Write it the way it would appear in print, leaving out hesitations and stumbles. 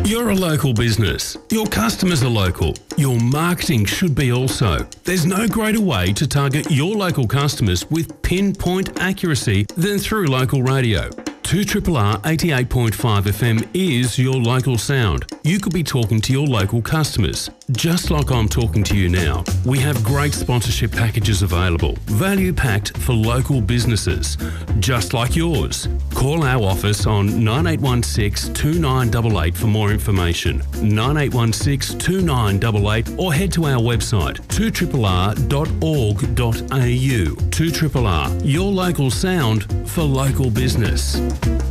You're a local business. Your customers are local. Your marketing should be also. There's no greater way to target your local customers with pinpoint accuracy than through local radio. 2RRR 88.5 FM is your local sound. You could be talking to your local customers, just like I'm talking to you now. We have great sponsorship packages available, value-packed for local businesses, just like yours. Call our office on 9816 2988 for more information, 9816 2988, or head to our website 2RRR.org.au. 2RRR, your local sound for local business.